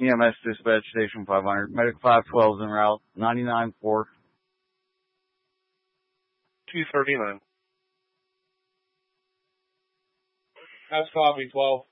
EMS dispatch station 500. Medic 512 is en route. 99-4. 239. That's copy 12.